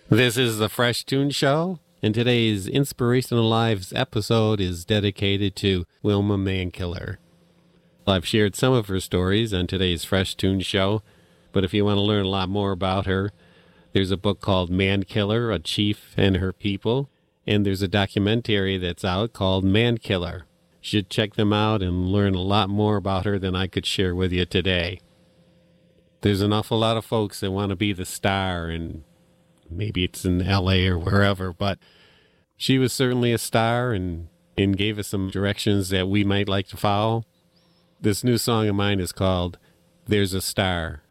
This is the Fresh Tune Show, and today's Inspirational Lives episode is dedicated to Wilma Mankiller. I've shared some of her stories on today's Fresh Tune Show, but if you want to learn a lot more about her, there's a book called Mankiller, A Chief and Her People, and there's a documentary that's out called Mankiller. You should check them out and learn a lot more about her than I could share with you today. There's an awful lot of folks that want to be the star, and maybe it's in LA or wherever, but she was certainly a star and gave us some directions that we might like to follow. This new song of mine is called There's a Star.